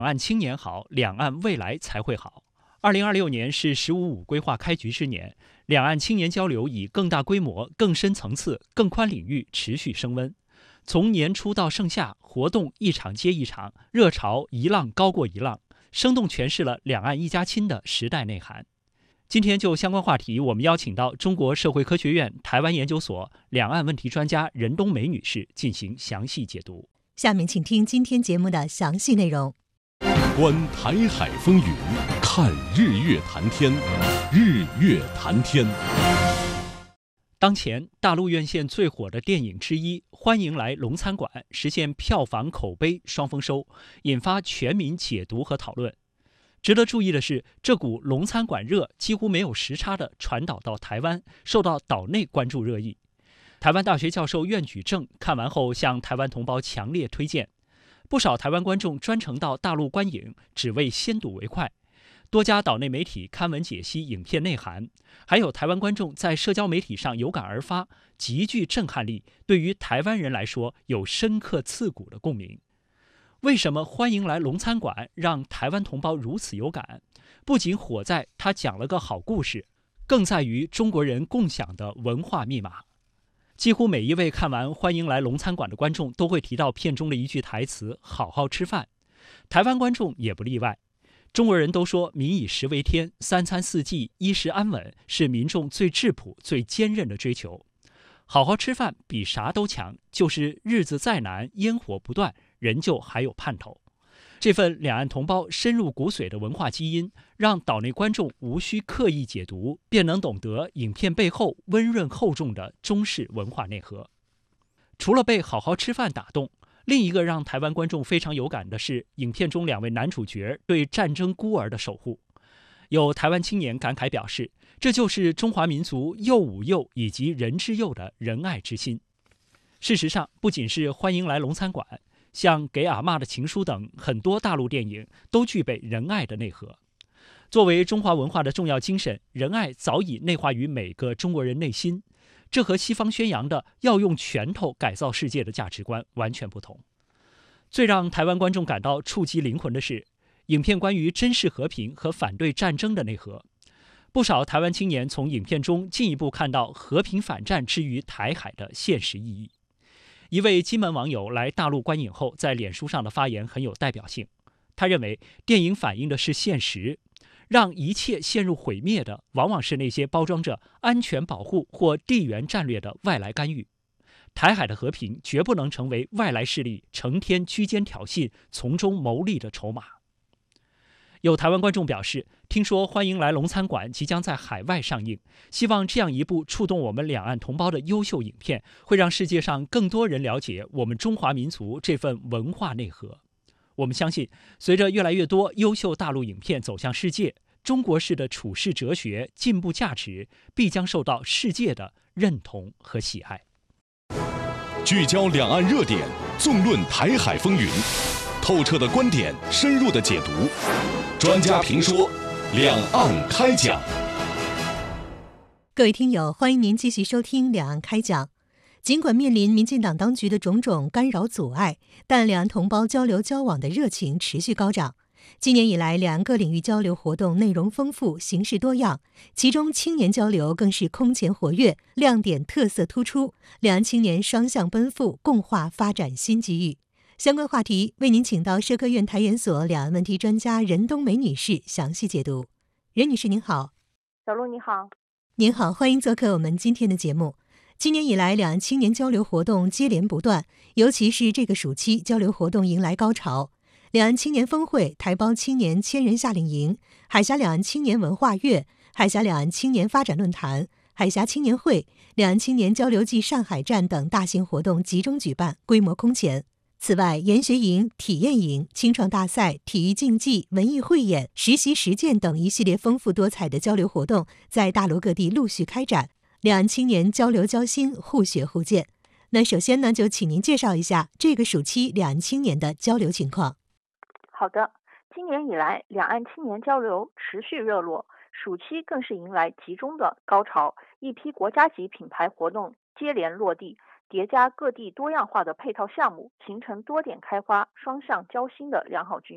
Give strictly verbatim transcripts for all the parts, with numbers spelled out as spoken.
岸青年好，两岸未来才会好。二零二六年是“十五五”规划开局之年，两岸青年交流以更大规模、更深层次、更宽领域持续升温。从年初到盛夏，活动一场接一场，热潮一浪高过一浪，生动诠释了两岸一家亲的时代内涵。今天就相关话题，我们邀请到中国社会科学院台湾研究所两岸问题专家任冬梅女士进行详细解读。 下面请听今天节目的详细内容。 观台海风云，看日月谈天，日月谈天。 当前大陆院线最火的电影之一《欢迎来龙餐馆》实现票房口碑双丰收，引发全民解读和讨论。值得注意的是，这股龙餐馆热几乎没有时差地传导到台湾，受到岛内关注热议。台湾大学教授苑举正看完后向台湾同胞强烈推荐，不少台湾观众专程到大陆观影，只为先睹为快。多家岛内媒体刊文解析影片内涵，还有台湾观众在社交媒体上有感而发，极具震撼力，对于台湾人来说有深刻刺骨的共鸣。为什么欢迎来龙餐馆让台湾同胞如此有感？不仅火在他讲了个好故事，更在于中国人共享的文化密码。几乎每一位看完《欢迎来龙餐馆》的观众都会提到片中的一句台词：好好吃饭。台湾观众也不例外。中国人都说民以食为天，三餐四季衣食安稳是民众最质朴最坚韧的追求。好好吃饭比啥都强，就是日子再难烟火不断，人就还有盼头。这份两岸同胞深入骨髓的文化基因，让岛内观众无需刻意解读，便能懂得影片背后温润厚重的中式文化内核。除了被好好吃饭打动，另一个让台湾观众非常有感的是影片中两位男主角对战争孤儿的守护。有台湾青年感慨表示，这就是中华民族幼吾幼以及人之幼的仁爱之心。事实上，不仅是欢迎来龙餐馆，像给阿嬷的情书等很多大陆电影都具备仁爱的内核。作为中华文化的重要精神，仁爱早已内化于每个中国人内心。这和西方宣扬的要用拳头改造世界的价值观完全不同。最让台湾观众感到触及灵魂的是，影片关于珍视和平和反对战争的内核。不少台湾青年从影片中进一步看到和平反战之于台海的现实意义。一位金门网友来大陆观影后，在脸书上的发言很有代表性。他认为电影反映的是现实，让一切陷入毁灭的往往是那些包装着安全保护或地缘战略的外来干预。台海的和平绝不能成为外来势力成天居间挑衅、从中牟利的筹码。有台湾观众表示，听说《欢迎来龙餐馆》即将在海外上映，希望这样一部触动我们两岸同胞的优秀影片，会让世界上更多人了解我们中华民族这份文化内核。我们相信，随着越来越多优秀大陆影片走向世界，中国式的处世哲学、进步价值必将受到世界的认同和喜爱。 聚焦两岸热点，纵论台海风云，透彻的观点，深入的解读，专家评说，两岸开讲。 各位听友，欢迎您继续收听《两岸开讲》。尽管面临民进党当局的种种干扰阻碍，但两岸同胞交流交往的热情持续高涨。今年以来，两岸各领域交流活动内容丰富，形式多样，其中青年交流更是空前活跃，亮点特色突出，两岸青年双向奔赴，共话发展新机遇。相关话题为您请到社科院台研所两岸问题专家任冬梅女士详细解读。任女士您好。 小璐你好。 您好，欢迎做客我们今天的节目。今年以来，两岸青年交流活动接连不断，尤其是这个暑期，交流活动迎来高潮。两岸青年峰会、台胞青年千人夏令营、海峡两岸青年文化月、海峡两岸青年发展论坛、海峡青年会、两岸青年交流季上海站等大型活动集中举办，规模空前。此外，研学营、体验营、青创大赛、体育竞技、文艺汇演、实习实践等一系列丰富多彩的交流活动在大陆各地陆续开展，两岸青年交流交心，互学互鉴。那首先呢，就请您介绍一下这个暑期两岸青年的交流情况。 好的，今年以来，两岸青年交流持续热络，暑期更是迎来集中的高潮，一批国家级品牌活动接连落地，叠加各地多样化的配套项目，形成多点开花、双向交心的良好局面。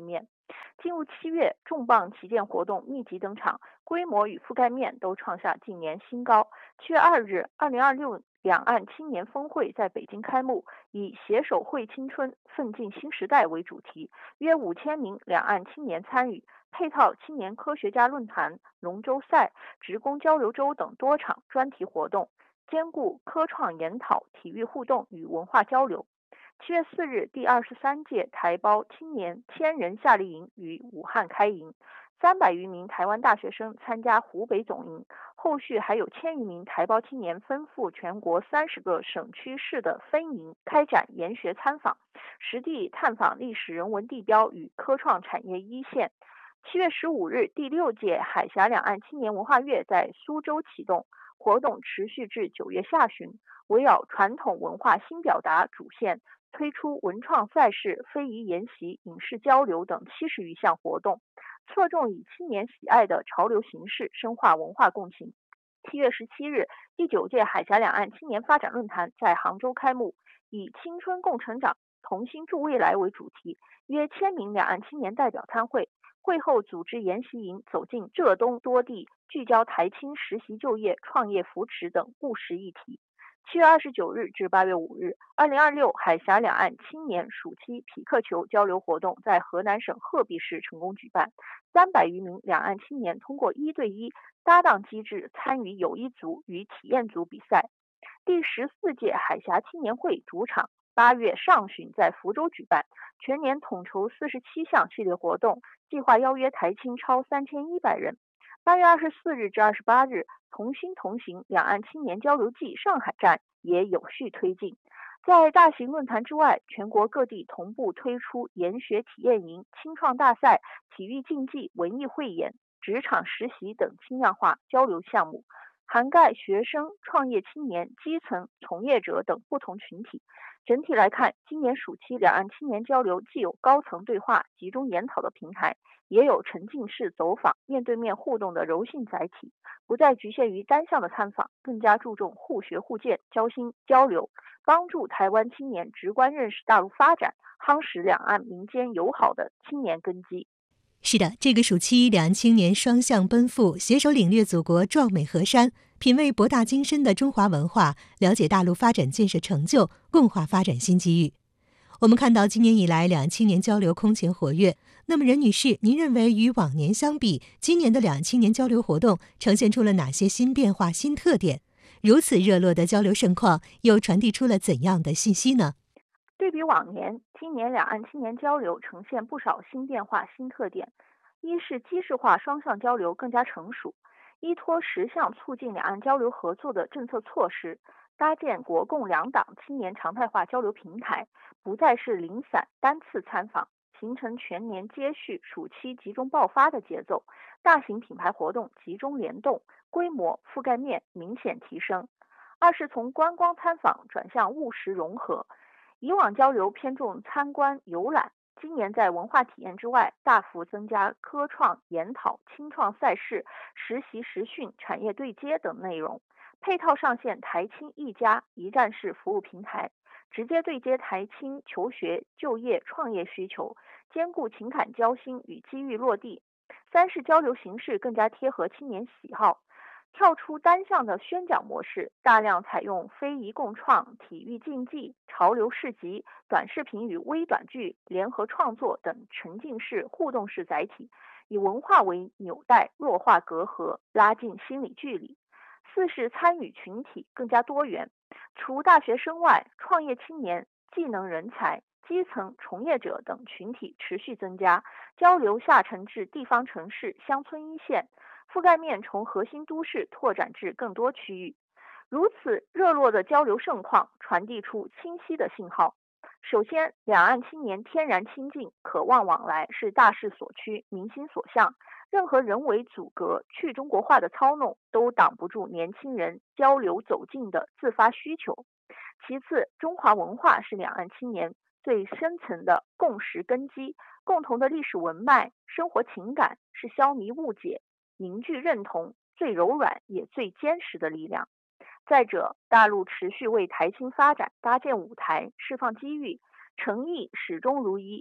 进入七月，重磅旗舰活动密集登场，规模与覆盖面都创下近年新高。七月二日，二零二六两岸青年峰会在北京开幕，以携手绘青春，奋进新时代为主题，约五千名两岸青年参与，配套青年科学家论坛、龙舟赛、职工交流周等多场专题活动，兼顾科创研讨、体育互动与文化交流。七月四日，第二十三届台胞青年千人夏令营于武汉开营，三百余名台湾大学生参加湖北总营，后续还有千余名台胞青年奔赴全国三十个省区市的分营，开展研学参访，实地探访历史人文地标与科创产业一线。七月十五日，第六届海峡两岸青年文化月在苏州启动，活动持续至九月下旬，围绕传统文化新表达主线，推出文创赛事、非遗研习、影视交流等七十余项活动，侧重以青年喜爱的潮流形式深化文化共情。七月十七日，第九届海峡两岸青年发展论坛在杭州开幕，以青春共成长，同心助未来为主题，约千名两岸青年代表参会。会后组织研习营走进浙东多地，聚焦台青实习就业、创业扶持等务实议题。七月二十九日至八月五日，二零二六海峡两岸青年暑期匹克球交流活动在河南省鹤壁市成功举办，三百余名两岸青年通过一对一搭档机制参与友谊组与体验组比赛。第十四届海峡青年会主场八月上旬在福州举办，全年统筹四十七项系列活动，计划邀约台青超三千一百人。八月二十四日至二十八日，同心同行两岸青年交流季上海站也有序推进。在大型论坛之外，全国各地同步推出研学体验营、青创大赛、体育竞技、文艺汇演、职场实习等轻量化交流项目，涵盖学生、创业青年、基层从业者等不同群体。整体来看，今年暑期两岸青年交流既有高层对话、集中研讨的平台，也有沉浸式走访、面对面互动的柔性载体，不再局限于单向的参访，更加注重互学互鉴、交心交流，帮助台湾青年直观认识大陆发展，夯实两岸民间友好的青年根基。 是的，这个暑期，两岸青年双向奔赴，携手领略祖国壮美河山，品味博大精深的中华文化，了解大陆发展建设成就，共话发展新机遇。我们看到今年以来两岸青年交流空前活跃，那么任女士，您认为与往年相比，今年的两岸青年交流活动呈现出了哪些新变化、新特点？如此热络的交流盛况，又传递出了怎样的信息呢？ 对比往年，今年两岸青年交流呈现不少新变化、新特点。一是机制化双向交流更加成熟，依托十项促进两岸交流合作的政策措施，搭建国共两党青年常态化交流平台，不再是零散单次参访，形成全年接续、暑期集中爆发的节奏，大型品牌活动集中联动，规模覆盖面明显提升。二是从观光参访转向务实融合，以往交流偏重参观游览，今年在文化体验之外，大幅增加科创研讨、青创赛事、实习实训、产业对接等内容，配套上线台青一家一站式服务平台，直接对接台青求学、就业、创业需求，兼顾情感交心与机遇落地。三是交流形式更加贴合青年喜好，跳出单向的宣讲模式，大量采用非遗共创、体育竞技、潮流市集、短视频与微短剧联合创作等沉浸式、互动式载体，以文化为纽带，弱化隔阂，拉近心理距离。四是参与群体更加多元，除大学生外，创业青年、技能人才、基层从业者等群体持续增加，交流下沉至地方城市、乡村一线，覆盖面从核心都市拓展至更多区域。如此热络的交流盛况，传递出清晰的信号。首先，两岸青年天然亲近，渴望往来是大势所趋、民心所向，任何人为阻隔、去中国化的操弄都挡不住年轻人交流走近的自发需求。其次，中华文化是两岸青年最深层的共识根基，共同的历史文脉、生活情感是消弭误解、凝聚认同最柔软也最坚实的力量。再者，大陆持续为台青发展搭建舞台、释放机遇，诚意始终如一，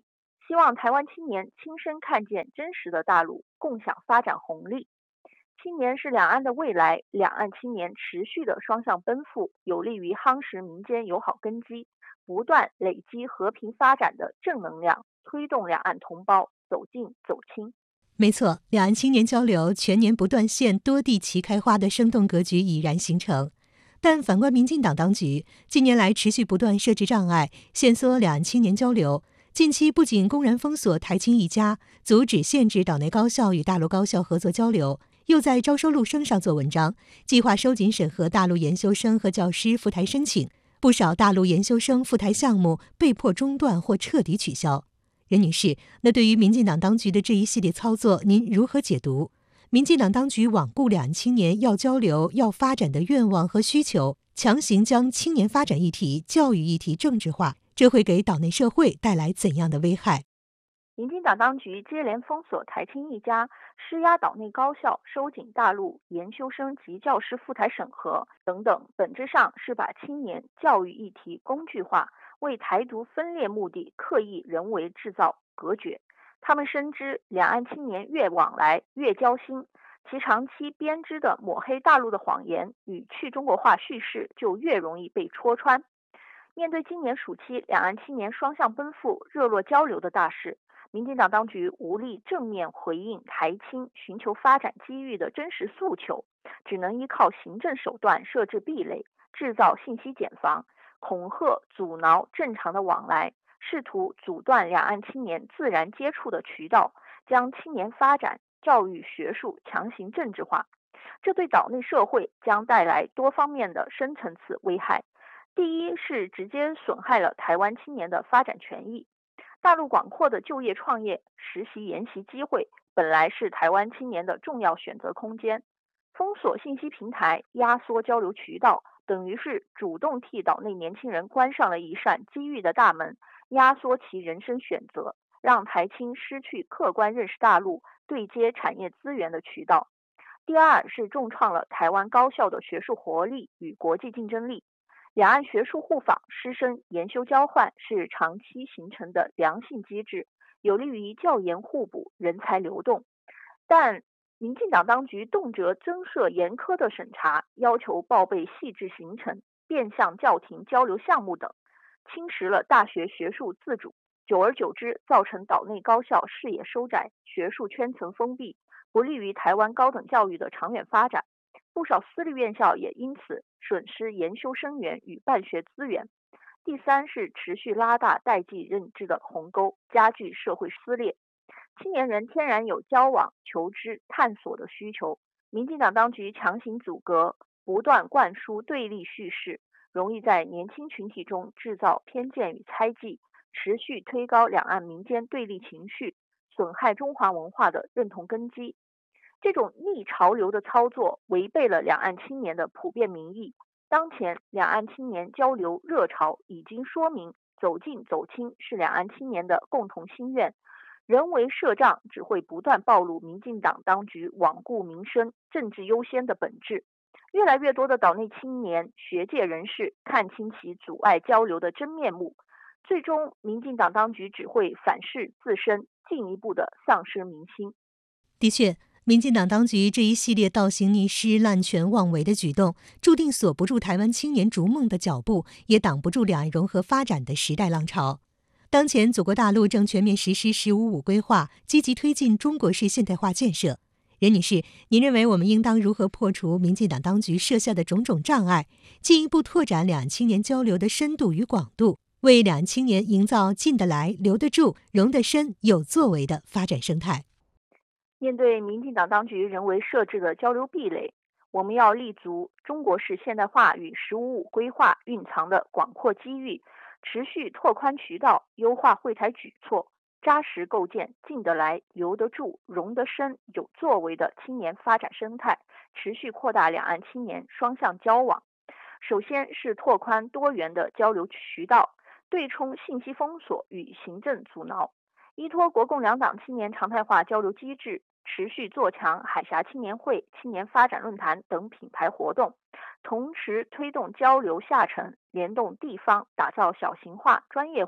希望台湾青年亲身看见真实的大陆，共享发展红利。青年是两岸的未来，两岸青年持续的双向奔赴，有利于夯实民间友好根基，不断累积和平发展的正能量，推动两岸同胞走近走亲。 没错，两岸青年交流全年不断线，多地齐开花的生动格局已然形成。但反观民进党当局，近年来持续不断设置障碍，限缩两岸青年交流。近期不仅公然封锁台青一家，阻止限制岛内高校与大陆高校合作交流，又在招收陆生上做文章，计划收紧审核大陆研修生和教师赴台申请。不少大陆研修生赴台项目被迫中断或彻底取消。任女士，那对于民进党当局的这一系列操作，您如何解读？民进党当局罔顾两岸青年要交流、要发展的愿望和需求，强行将青年发展议题、教育议题政治化，这会给岛内社会带来怎样的危害？ 民进党当局接连封锁台青一家，施压岛内高校收紧大陆研修生及教师赴台审核等等，本质上是把青年教育议题工具化，为台独分裂目的刻意人为制造隔绝。他们深知两岸青年越往来越交心，其长期编织的抹黑大陆的谎言与去中国化叙事就越容易被戳穿。面对今年暑期两岸青年双向奔赴、热络交流的大势，民进党当局无力正面回应台青寻求发展机遇的真实诉求，只能依靠行政手段设置壁垒，制造信息茧房，恐吓阻挠正常的往来，试图阻断两岸青年自然接触的渠道，将青年发展、教育、学术强行政治化。这对岛内社会将带来多方面的深层次危害。第一是直接损害了台湾青年的发展权益。大陆广阔的就业、创业、实习、研习机会本来是台湾青年的重要选择空间，封锁信息平台、压缩交流渠道，等于是主动替岛内年轻人关上了一扇机遇的大门，压缩其人生选择，让台青失去客观认识大陆、对接产业资源的渠道。第二是重创了台湾高校的学术活力与国际竞争力。两岸学术互访、师生研修交换是长期形成的良性机制，有利于教研互补、人才流动。但民进党当局动辄增设严苛的审查，要求报备细致行程，变相叫停交流项目等，侵蚀了大学学术自主，久而久之造成岛内高校视野收窄、学术圈层封闭，不利于台湾高等教育的长远发展。不少私立院校也因此损失研修生源与办学资源。第三是持续拉大代际认知的鸿沟，加剧社会撕裂。青年人天然有交往、求知、探索的需求，民进党当局强行阻隔，不断灌输对立叙事，容易在年轻群体中制造偏见与猜忌，持续推高两岸民间对立情绪，损害中华文化的认同根基。这种逆潮流的操作违背了两岸青年的普遍民意。当前两岸青年交流热潮已经说明，走近走亲是两岸青年的共同心愿。人为设障只会不断暴露民进党当局罔顾民生、政治优先的本质。越来越多的岛内青年、学界人士看清其阻碍交流的真面目，最终民进党当局只会反噬自身，进一步的丧失民心。 的确，民进党当局这一系列倒行逆施、滥权妄为的举动，注定锁不住台湾青年逐梦的脚步，也挡不住两岸融合发展的时代浪潮。当前，祖国大陆正全面实施“十五五”规划，积极推进中国式现代化建设。任女士，您认为我们应当如何破除民进党当局设下的种种障碍，进一步拓展两岸青年交流的深度与广度，为两岸青年营造进得来、留得住、融得深、有作为的发展生态？ 面对民进党当局人为设置的交流壁垒，我们要立足中国式现代化与“十五五”规划蕴藏的广阔机遇，持续拓宽渠道，优化会台举措，扎实构建进得来、留得住、融得深、有作为的青年发展生态，持续扩大两岸青年双向交往。首先是拓宽多元的交流渠道，对冲信息封锁与行政阻挠，依托国共两党青年常态化交流机制，持续做强海峡青年会、青年发展论坛等品牌活动，同时推动交流下沉，联动地方，打造小型化、专业化、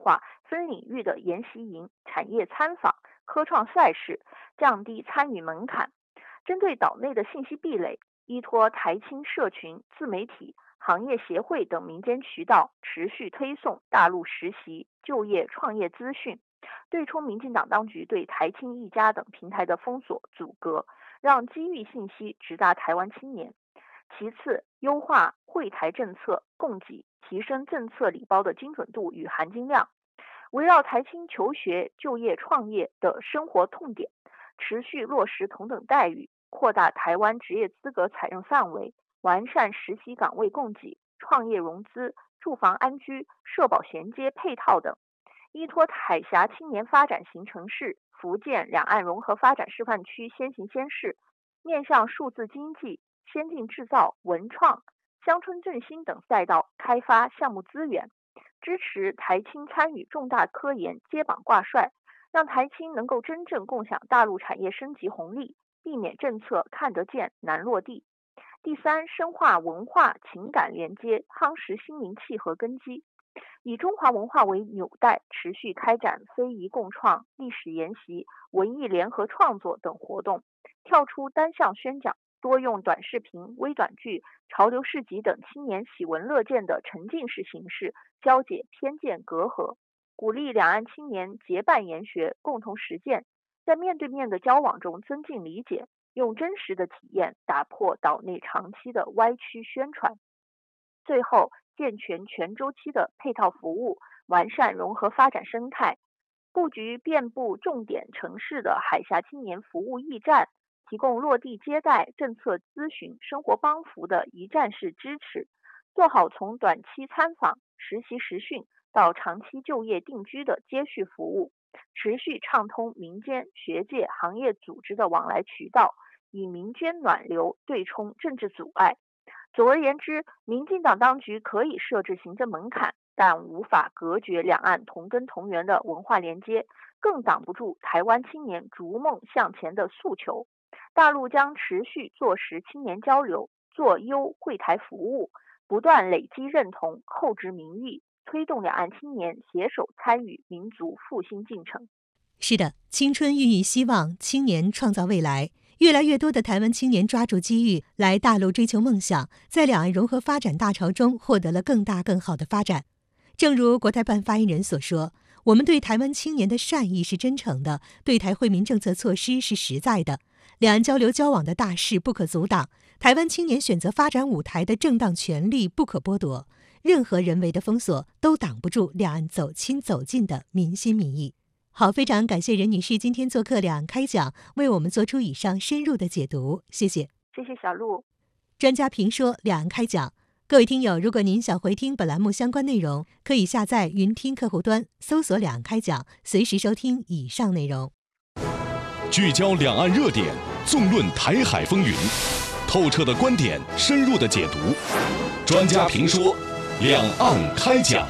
分领域的研习营、产业参访、科创赛事，降低参与门槛。针对岛内的信息壁垒，依托台青社群、自媒体、行业协会等民间渠道，持续推送大陆实习、就业、创业资讯，对冲民进党当局对台青一家等平台的封锁阻隔，让机遇信息直达台湾青年。其次，优化惠台政策供给，提升政策礼包的精准度与含金量，围绕台青求学、就业、创业的生活痛点，持续落实同等待遇，扩大台湾职业资格采用范围，完善实习岗位供给、创业融资、住房安居、社保衔接配套等，依托海峡青年发展形成市、福建两岸融合发展示范区先行先试，面向数字经济、先进制造、文创、乡村振兴等赛道开发项目资源，支持台青参与重大科研接榜挂帅，让台青能够真正共享大陆产业升级红利，避免政策看得见难落地。第三，深化文化情感连接，夯实心灵契合根基，以中华文化为纽带，持续开展非遗共创、历史研习、文艺联合创作等活动，跳出单向宣讲，多用短视频、微短剧、潮流市集等青年喜闻乐见的沉浸式形式，消解偏见隔阂，鼓励两岸青年结伴研学，共同实践，在面对面的交往中增进理解，用真实的体验打破岛内长期的歪曲宣传。最后，健全全周期的配套服务，完善融合发展生态，布局遍布重点城市的海峡青年服务驿站，提供落地接待、政策咨询、生活帮扶的一站式支持，做好从短期参访、实习实训到长期就业定居的接续服务，持续畅通民间、学界、行业组织的往来渠道，以民间暖流对冲政治阻碍。总而言之，民进党当局可以设置行政门槛，但无法隔绝两岸同根同源的文化连接，更挡不住台湾青年逐梦向前的诉求。大陆将持续做实青年交流，做优惠台服务，不断累积认同，厚植民意，推动两岸青年携手参与民族复兴进程。 是的，青春孕育希望，青年创造未来。越来越多的台湾青年抓住机遇来大陆追求梦想，在两岸融合发展大潮中获得了更大更好的发展。正如国台办发言人所说，我们对台湾青年的善意是真诚的，对台惠民政策措施是实在的。两岸交流交往的大势不可阻挡，台湾青年选择发展舞台的正当权利不可剥夺，任何人为的封锁都挡不住两岸走亲走近的民心民意。好，非常感谢任女士今天做客两岸开讲，为我们做出以上深入的解读，谢谢。 谢谢小鹿。 专家评说两岸开讲，各位听友，如果您想回听本栏目相关内容，可以下载云听客户端，搜索两岸开讲，随时收听以上内容。 聚焦两岸热点，纵论台海风云，透彻的观点，深入的解读，专家评说，两岸开讲。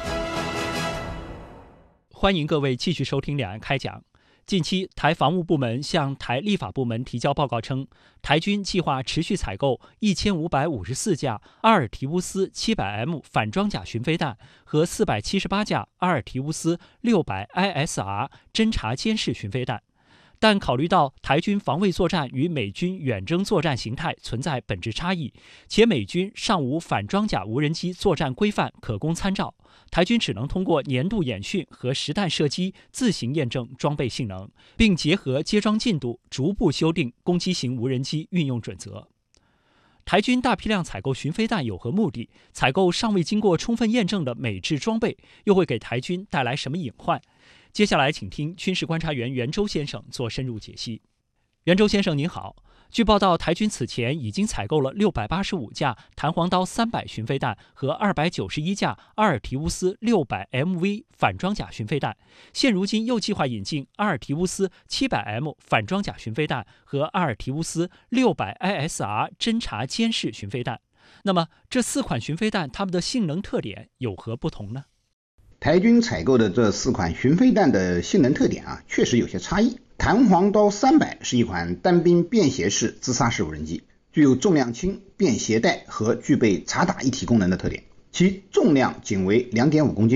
欢迎各位继续收听两岸开讲。近期，台防务部门向台立法部门提交报告称，台军计划持续采购一千五百五十四架阿尔提乌斯 七百 M 反装甲巡飞弹和四百七十八架阿尔提乌斯 六百 I S R 侦察监视巡飞弹。但考虑到台军防卫作战与美军远征作战形态存在本质差异，且美军尚无反装甲无人机作战规范可供参照，台军只能通过年度演训和实弹射击自行验证装备性能，并结合接装进度逐步修订攻击型无人机运用准则。台军大批量采购巡飞弹有何目的？采购尚未经过充分验证的美制装备，又会给台军带来什么隐患？接下来，请听军事观察员袁周先生做深入解析。袁周先生您好，据报道，台军此前已经采购了六百八十五架弹簧刀三百巡飞弹和二百九十一架阿尔提乌斯 六百 M V 反装甲巡飞弹，现如今又计划引进阿尔提乌斯 七百 M 反装甲巡飞弹和阿尔提乌斯 六百 I S R 侦察监视巡飞弹。那么，这四款巡飞弹它们的性能特点有何不同呢？ 台军采购的这四款巡飞弹的性能特点啊，确实有些差异。弹簧刀三百是一款单兵便携式自杀式无人机，具有重量轻、便携带和具备察打一体功能的特点。其重量仅为 两点五公斤，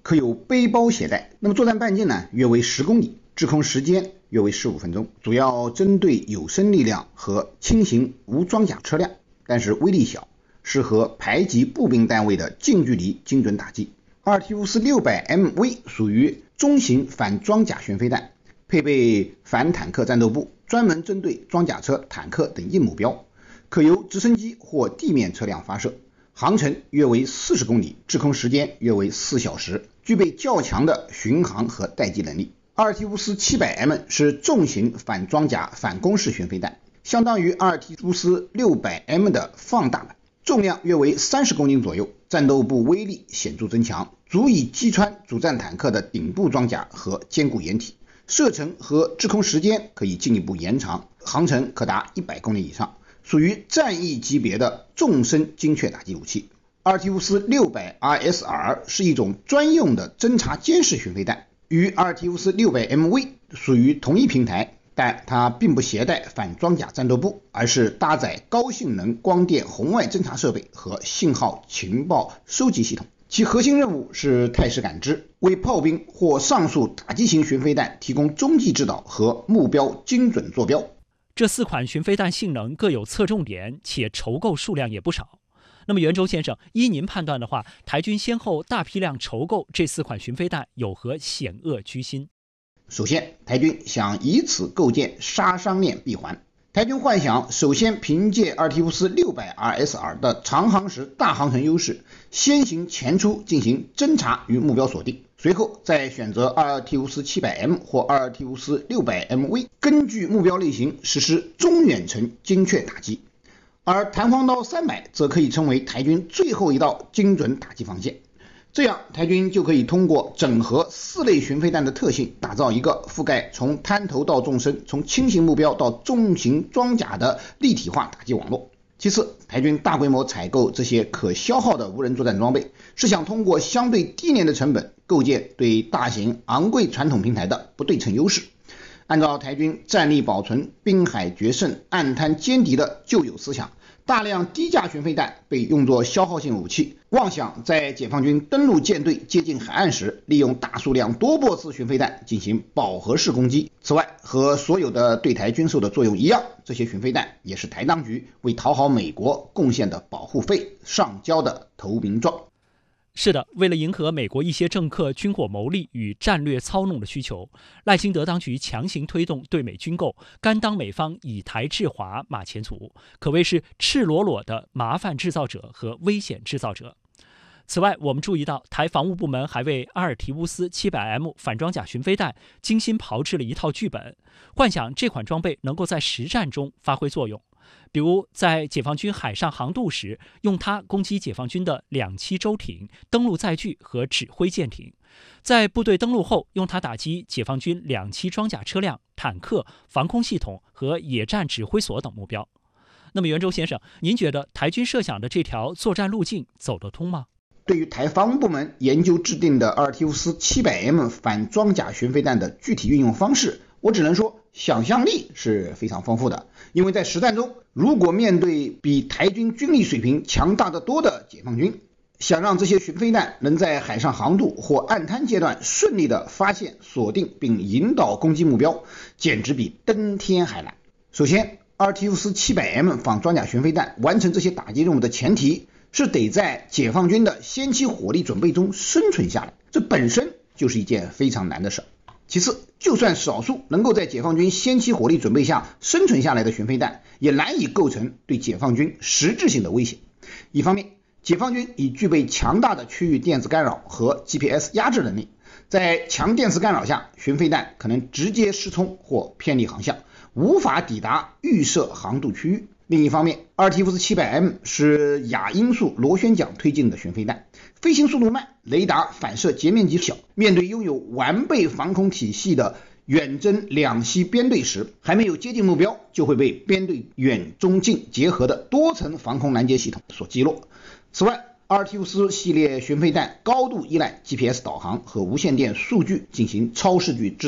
可有背包携带。那么作战半径呢，约为十公里，制空时间约为十五分钟，主要针对有生力量和轻型无装甲车辆，但是威力小，适合排级步兵单位的近距离精准打击。阿尔提乌斯 六百 M V 属于中型反装甲巡飞弹，配备反坦克战斗部，专门针对装甲车、坦克等硬目标，可由直升机或地面车辆发射，航程约为四十公里，制空时间约为四小时，具备较强的巡航和待机能力。阿尔提乌斯 七百 M 是重型反装甲反攻势巡飞弹，相当于阿尔提乌斯 六百 M 的放大版，重量约为三十公斤左右，战斗部威力显著增强，足以击穿主战坦克的顶部装甲和坚固掩体，射程和制空时间可以进一步延长，航程可达一百公里以上，属于战役级别的纵深精确打击武器。阿尔提乌斯 六百 R S R 是一种专用的侦察监视巡飞弹，与阿尔提乌斯 六百 M V 属于同一平台，但它并不携带反装甲战斗部，而是搭载高性能光电红外侦察设备和信号情报收集系统。其核心任务是态势感知，为炮兵或上述打击型巡飞弹提供中继指导和目标精准坐标。 这四款巡飞弹性能各有侧重点，且筹购数量也不少。那么袁周先生，依您判断的话，台军先后大批量筹购这四款巡飞弹有何险恶居心？ 首先，台军想以此构建杀伤链闭环。台军幻想首先凭借阿尔提乌斯 六百 R S R 的长航时大航程优势，先行前出进行侦察与目标锁定，随后再选择阿尔提乌斯 七百 M 或阿尔提乌斯 六百 M V， 根据目标类型实施中远程精确打击。而弹簧刀三百则可以称为台军最后一道精准打击防线，这样台军就可以通过整合四类巡飞弹的特性，打造一个覆盖从滩头到纵深，从轻型目标到重型装甲的立体化打击网络。其次，台军大规模采购这些可消耗的无人作战装备，是想通过相对低廉的成本构建对大型昂贵传统平台的不对称优势。按照台军战力保存、滨海决胜、暗滩歼敌的旧有思想，大量低价巡飞弹被用作消耗性武器，妄想在解放军登陆舰队接近海岸时，利用大数量多波次巡飞弹进行饱和式攻击。此外，和所有的对台军售的作用一样，这些巡飞弹也是台当局为讨好美国贡献的保护费，上交的投名状。 是的，为了迎合美国一些政客军火牟利与战略操弄的需求，赖清德当局强行推动对美军购，甘当美方以台制华马前卒，可谓是赤裸裸的麻烦制造者和危险制造者。此外，我们注意到台防务部门还为阿尔提乌斯 七百 M 反装甲巡飞弹精心炮制了一套剧本，幻想这款装备能够在实战中发挥作用。比如在解放军海上航渡时，用它攻击解放军的两栖舟艇、登陆载具和指挥舰艇；在部队登陆后，用它打击解放军两栖装甲车辆、坦克、防空系统和野战指挥所等目标。那么袁周先生，您觉得台军设想的这条作战路径走得通吗？ 对于台防务部门研究制定的阿尔提乌斯 七百 M 反装甲巡飞弹的具体运用方式，我只能说想象力是非常丰富的。因为在实战中，如果面对比台军军力水平强大得多的解放军，想让这些巡飞弹能在海上航渡或岸滩阶段顺利地发现、锁定并引导攻击目标，简直比登天还难。首先，阿尔提乌斯 七百 M 反装甲巡飞弹完成这些打击任务的前提是得在解放军的先期火力准备中生存下来，这本身就是一件非常难的事。其次，就算少数能够在解放军先期火力准备下生存下来的巡飞弹，也难以构成对解放军实质性的威胁。一方面，解放军已具备强大的区域电子干扰和 G P S 压制能力，在强电磁干扰下，巡飞弹可能直接失聪或偏离航向，无法抵达预设航渡区域。另一方面，阿尔提乌斯 七百 M 是亚音速螺旋桨推进的巡飞弹，飞行速度慢，雷达反射截面积小，面对拥有完备防空体系的远征两栖编队时，还没有接近目标，就会被编队远中近结合的多层防空拦截系统所击落。此外，阿尔提乌斯系列巡飞弹高度依赖 G P S 导航和无线电数据进行超视距制导。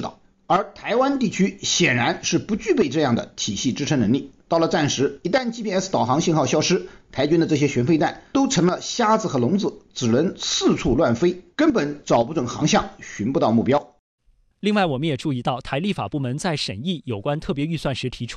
而台湾地区显然是不具备这样的体系支撑能力。到了战时，一旦 G P S 导航信号消失，台军的这些巡飞弹都成了瞎子和聋子，只能四处乱飞，根本找不准航向，寻不到目标。 另外，我们也注意到，台立法部门在审议有关特别预算时提出，